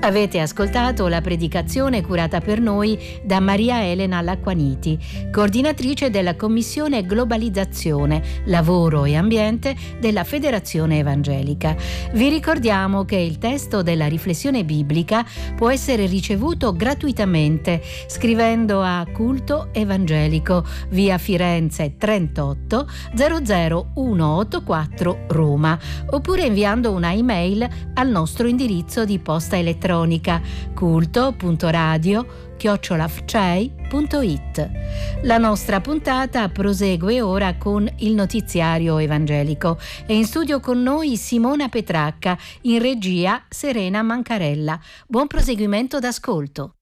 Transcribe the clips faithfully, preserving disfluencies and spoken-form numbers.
Avete ascoltato la predicazione curata per noi da Maria Elena Lacquaniti, coordinatrice della Commissione Globalizzazione, Lavoro e Ambiente della Federazione Evangelica. Vi ricordiamo che il testo della riflessione biblica può essere ricevuto gratuitamente scrivendo a Culto Evangelico, via Firenze trentotto zero zero uno otto quattro Roma, oppure inviando una email al nostro indirizzo di posta elettronica culto punto radio chiocciola f c e i punto i t. La nostra puntata prosegue ora con il notiziario evangelico e in studio con noi Simona Petracca, in regia Serena Mancarella. Buon proseguimento d'ascolto.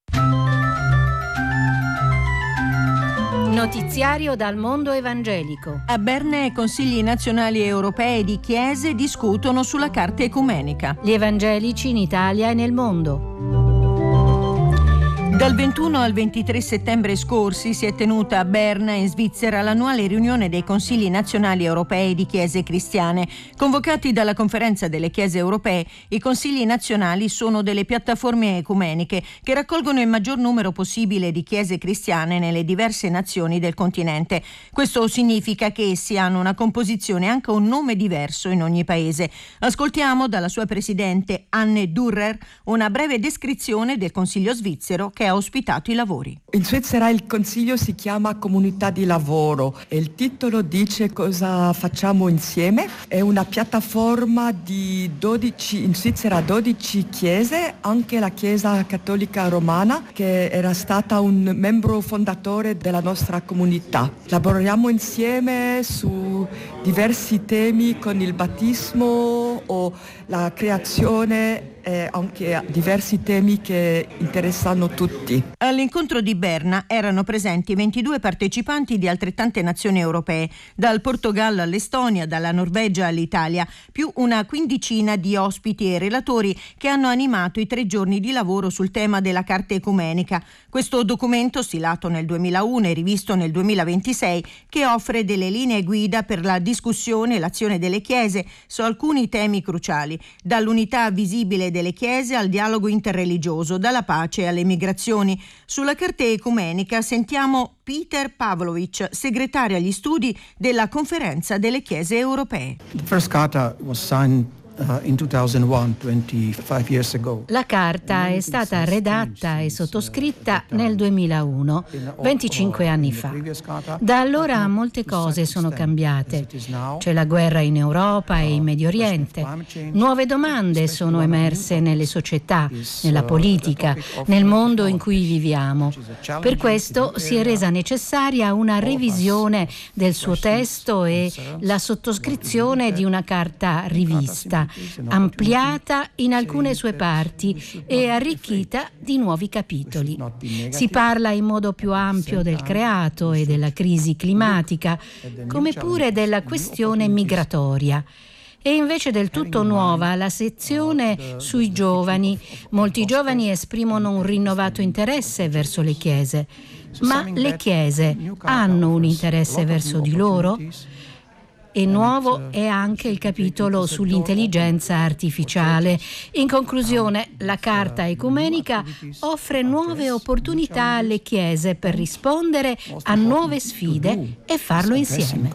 Notiziario dal mondo evangelico. A Berna i consigli nazionali europei di chiese discutono sulla carta ecumenica. Gli evangelici in Italia e nel mondo. Dal ventuno al ventitré settembre scorsi si è tenuta a Berna, in Svizzera, l'annuale riunione dei Consigli nazionali europei di chiese cristiane. Convocati dalla Conferenza delle Chiese Europee, i Consigli nazionali sono delle piattaforme ecumeniche che raccolgono il maggior numero possibile di chiese cristiane nelle diverse nazioni del continente. Questo significa che essi hanno una composizione e anche un nome diverso in ogni paese. Ascoltiamo dalla sua presidente Anne Durrer una breve descrizione del Consiglio svizzero che ha ospitato i lavori. In Svizzera il Consiglio si chiama Comunità di Lavoro e il titolo dice cosa facciamo insieme. È una piattaforma di dodici, in Svizzera dodici chiese, anche la Chiesa Cattolica Romana, che era stata un membro fondatore della nostra comunità. Lavoriamo insieme su diversi temi con il battismo o la creazione e anche diversi temi che interessano tutti. All'incontro di Berna erano presenti ventidue partecipanti di altrettante nazioni europee, dal Portogallo all'Estonia, dalla Norvegia all'Italia, più una quindicina di ospiti e relatori che hanno animato i tre giorni di lavoro sul tema della Carta Ecumenica. Questo documento, stilato nel duemilauno e rivisto nel duemilaventisei, che offre delle linee guida per la discussione e l'azione delle chiese su alcuni temi cruciali, dall'unità visibile delle chiese al dialogo interreligioso, dalla pace alle migrazioni. Sulla Carta Ecumenica sentiamo Peter Pavlovic, segretario agli studi della Conferenza delle Chiese Europee. The first charter was signed Uh, in two thousand one, twenty-five years ago. La carta è stata redatta e sottoscritta nel duemilauno, venticinque anni fa. Da allora molte cose sono cambiate. C'è la guerra in Europa e in Medio Oriente. Nuove domande sono emerse nelle società, nella politica, nel mondo in cui viviamo. Per questo si è resa necessaria una revisione del suo testo e la sottoscrizione di una carta rivista, ampliata in alcune sue parti e arricchita di nuovi capitoli. Si parla in modo più ampio del creato e della crisi climatica, come pure della questione migratoria. E invece del tutto nuova la sezione sui giovani. Molti giovani esprimono un rinnovato interesse verso le chiese. Ma le chiese hanno un interesse verso di loro? E nuovo è anche il capitolo sull'intelligenza artificiale. In conclusione, la Carta Ecumenica offre nuove opportunità alle chiese per rispondere a nuove sfide e farlo insieme.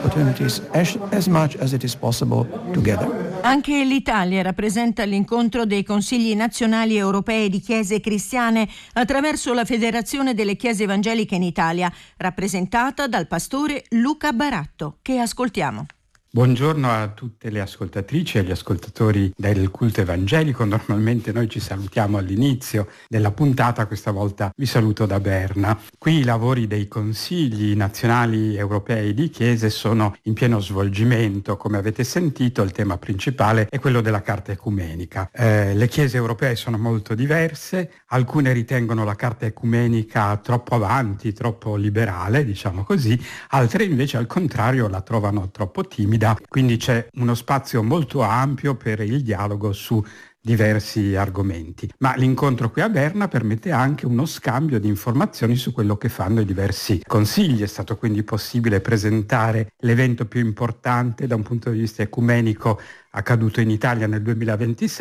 Anche l'Italia rappresenta l'incontro dei Consigli nazionali europei di chiese cristiane attraverso la Federazione delle Chiese Evangeliche in Italia, rappresentata dal pastore Luca Baratto, che ascoltiamo. Buongiorno a tutte le ascoltatrici e agli ascoltatori del Culto Evangelico. Normalmente noi ci salutiamo all'inizio della puntata, questa volta vi saluto da Berna. Qui i lavori dei Consigli nazionali europei di chiese sono in pieno svolgimento. Come avete sentito, il tema principale è quello della Carta Ecumenica. Eh, le chiese europee sono molto diverse, alcune ritengono la Carta Ecumenica troppo avanti, troppo liberale, diciamo così, altre invece al contrario la trovano troppo timida. Quindi c'è uno spazio molto ampio per il dialogo su diversi argomenti. Ma l'incontro qui a Berna permette anche uno scambio di informazioni su quello che fanno i diversi consigli. È stato quindi possibile presentare l'evento più importante da un punto di vista ecumenico accaduto in Italia nel duemilaventisei,